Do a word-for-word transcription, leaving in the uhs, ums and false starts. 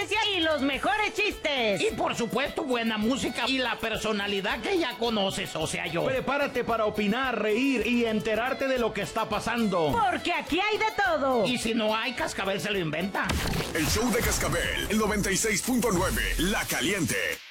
noticias y los mejores chistes. Y por supuesto, buena música y la personalidad que ya conoces, o sea, yo. Prepárate para opinar, reír y enterarte de lo que está pasando. Porque aquí hay de todo. Y si no hay, Cascabel se lo inventa. El show de Cascabel, el noventa y seis punto nueve, La Caliente.